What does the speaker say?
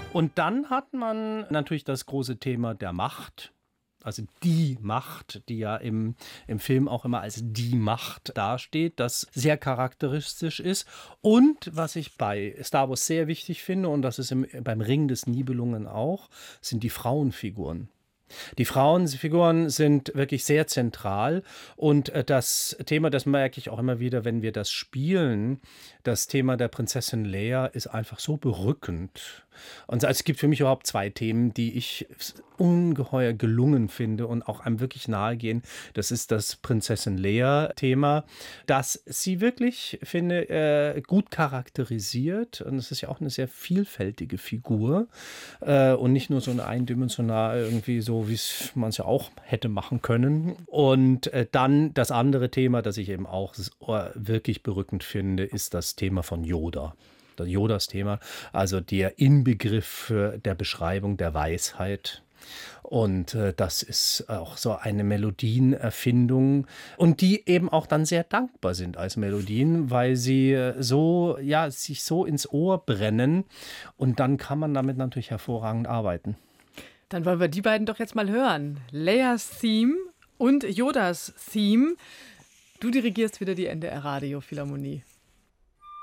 Und dann hat man natürlich das große Thema der Macht. Also die Macht, die ja im Film auch immer als die Macht dasteht, das sehr charakteristisch ist. Und was ich bei Star Wars sehr wichtig finde, und das ist beim Ring des Nibelungen auch, sind die Frauenfiguren. Die Frauenfiguren sind wirklich sehr zentral und das Thema, das merke ich auch immer wieder, wenn wir das spielen, das Thema der Prinzessin Leia ist einfach so berückend. Und es gibt für mich überhaupt zwei Themen, die ich ungeheuer gelungen finde und auch einem wirklich nahe gehen. Das ist das Prinzessin Leia-Thema, das sie wirklich, finde, gut charakterisiert. Und es ist ja auch eine sehr vielfältige Figur und nicht nur so eine eindimensional irgendwie so, wie man es ja auch hätte machen können. Und dann das andere Thema, das ich eben auch wirklich berückend finde, ist das Thema von Yoda. Yodas Thema, also der Inbegriff der Beschreibung der Weisheit. Und das ist auch so eine Melodienerfindung und die eben auch dann sehr dankbar sind als Melodien, weil sie sich so ins Ohr brennen und dann kann man damit natürlich hervorragend arbeiten. Dann wollen wir die beiden doch jetzt mal hören. Leias Theme und Yodas Theme. Du dirigierst wieder die NDR Radio Philharmonie.